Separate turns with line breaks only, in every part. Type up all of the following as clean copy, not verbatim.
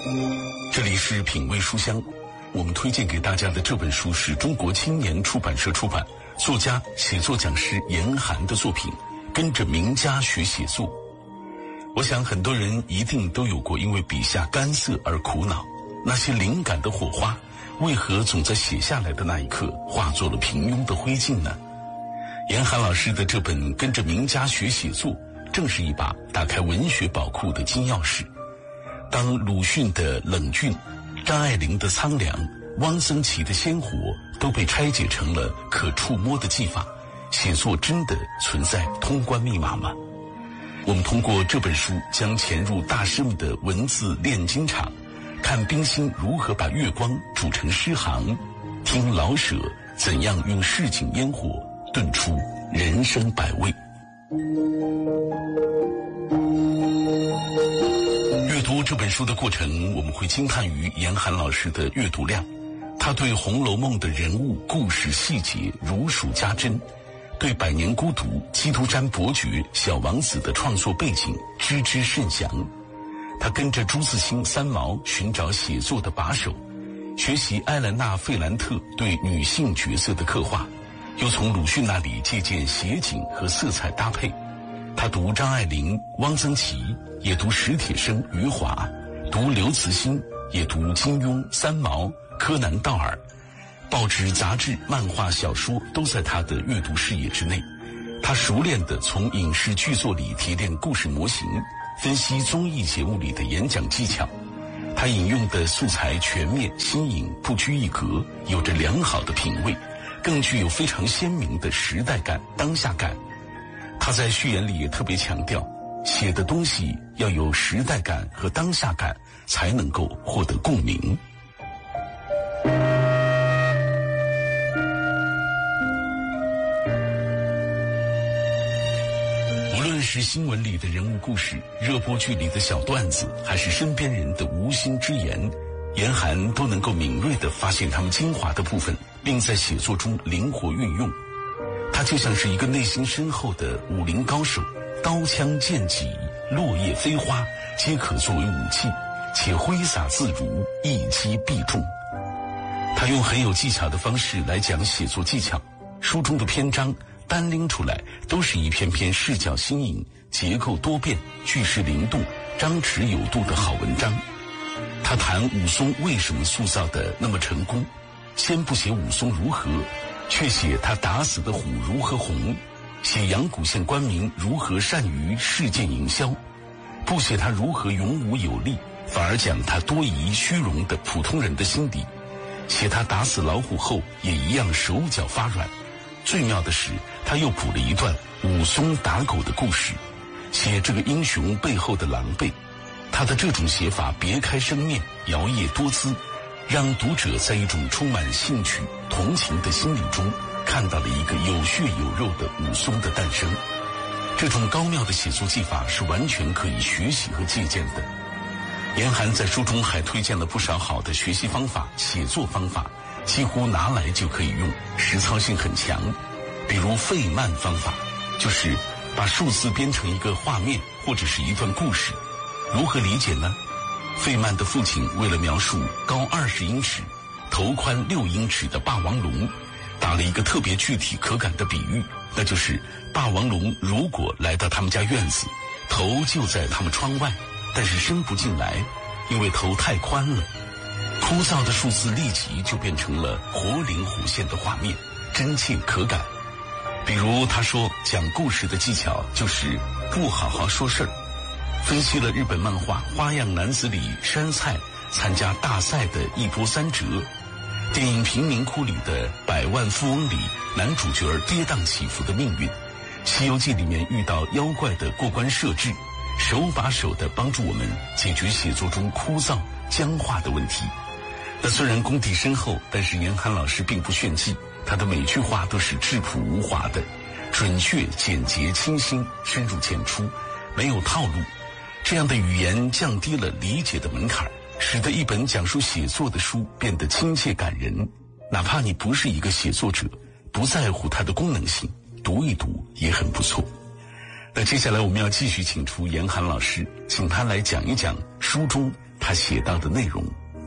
这里是品味书香，我们推荐给大家的这本书是中国青年出版社出版，作家、写作讲师严寒的作品《跟着名家学写作》。我想很多人一定都有过因为笔下干涩而苦恼，那些灵感的火花为何总在写下来的那一刻化作了平庸的灰烬呢？严寒老师的这本《跟着名家学写作》正是一把打开文学宝库的金钥匙。当鲁迅的冷峻、张爱玲的苍凉、汪曾祺的鲜活都被拆解成了可触摸的技法，写作真的存在通关密码吗？我们通过这本书将潜入大师们的文字炼金厂，看冰心如何把月光煮成诗行，听老舍怎样用市井烟火炖出人生百味。阅读这本书的过程，我们会惊叹于严寒老师的阅读量。他对《红楼梦》的人物、故事、细节如数家珍，对《百年孤独》、基督山伯爵、小王子的创作背景知之甚详。他跟着朱自清、三毛寻找写作的把手，学习埃兰娜·费兰特对女性角色的刻画，又从鲁迅那里借鉴写景和色彩搭配。他读张爱玲、汪曾祺，也读史铁生、余华，读刘慈欣，也读金庸、三毛、柯南道尔。报纸、杂志、漫画、小说都在他的阅读视野之内。他熟练地从影视剧作里提炼故事模型，分析综艺节目里的演讲技巧。他引用的素材全面、新颖，不拘一格，有着良好的品味，更具有非常鲜明的时代感、当下感。他在序言里也特别强调，写的东西要有时代感和当下感，才能够获得共鸣。无论是新闻里的人物故事、热播剧里的小段子，还是身边人的无心之言，严寒都能够敏锐地发现他们精华的部分，并在写作中灵活运用。他就像是一个内心深厚的武林高手，刀枪剑戟、落叶飞花皆可作为武器，且挥洒自如，一击必中。他用很有技巧的方式来讲写作技巧，书中的篇章单拎出来都是一篇篇视角新颖、结构多变、句式灵动、张弛有度的好文章。他谈武松为什么塑造的那么成功，先不写武松如何，却写他打死的虎如何红，写阳谷县官民如何善于事件营销，不写他如何勇武有力，反而讲他多疑虚荣的普通人的心理，写他打死老虎后也一样手脚发软。最妙的是，他又补了一段武松打狗的故事，写这个英雄背后的狼狈。他的这种写法别开生面，摇曳多姿，让读者在一种充满兴趣、同情的心理中看到了一个有血有肉的武松的诞生。这种高妙的写作技法是完全可以学习和借鉴的。严寒在书中还推荐了不少好的学习方法、写作方法，几乎拿来就可以用，实操性很强。比如费曼方法，就是把数字编成一个画面或者是一段故事。如何理解呢？费曼的父亲为了描述高20英尺、头宽6英尺的霸王龙，打了一个特别具体可感的比喻，那就是霸王龙如果来到他们家院子，头就在他们窗外，但是伸不进来，因为头太宽了。枯燥的数字立即就变成了活灵活现的画面，真切可感。比如他说，讲故事的技巧就是不好好说事儿。分析了日本漫画《花样男子》里山菜参加大赛的一波三折，电影《贫民窟》里的百万富翁里男主角跌宕起伏的命运，《西游记》里面遇到妖怪的过关设置，手把手地帮助我们解决写作中枯燥僵化的问题。那虽然功底深厚，但是严寒老师并不炫技，他的每句话都是质朴无华的，准确、简洁、清新，深入浅出，没有套路。这样的语言降低了理解的门槛，使得一本讲述写作的书变得亲切感人。哪怕你不是一个写作者，不在乎它的功能性，读一读也很不错。那接下来我们要继续请出严寒老师，请他来讲一讲书中他写到的内容。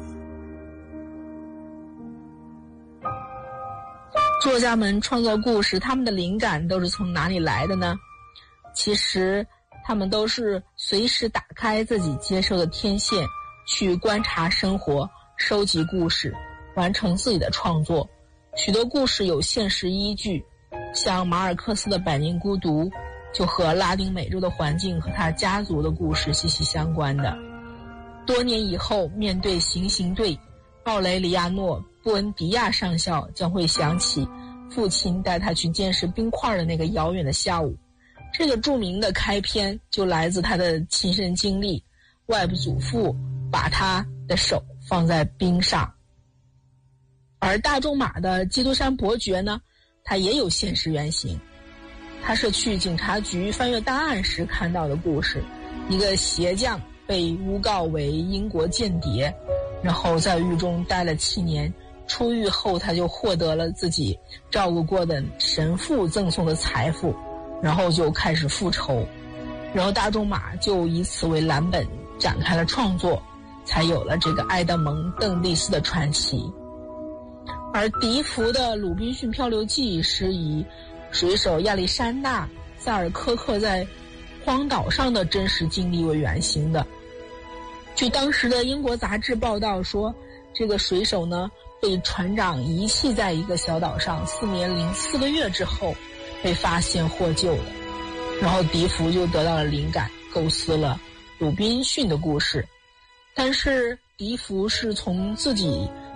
作家们创作故事，他们的灵感都是从哪里来的呢？其实他们都是随时打开自己接受的天线，去观察生活，收集故事，完成自己的创作。许多故事有现实依据，像马尔克斯的《百年孤独》就和拉丁美洲的环境和他家族的故事息息相关的。多年以后，面对行刑队，奥雷里亚诺·布恩迪亚上校将会想起父亲带他去见识冰块的那个遥远的下午。这个著名的开篇就来自他的亲身经历，外部祖父把他的手放在冰上。而大仲马的《基督山伯爵》呢，他也有现实原型，他是去警察局翻阅档案时看到的故事。一个鞋匠被诬告为英国间谍，然后在狱中待了7年，出狱后他就获得了自己照顾过的神父赠送的财富，然后就开始复仇，然后大仲马就以此为蓝本展开了创作，才有了这个埃德蒙·邓丽斯的传奇。而笛福的《鲁滨逊漂流记》是以水手亚历山大·塞尔科克在荒岛上的真实经历为原型的。据当时的英国杂志报道说，这个水手呢被船长遗弃在一个小岛上4年零4个月之后被发现获救的，然后笛福就得到了灵感，构思了鲁滨逊的故事。但是笛福是从自己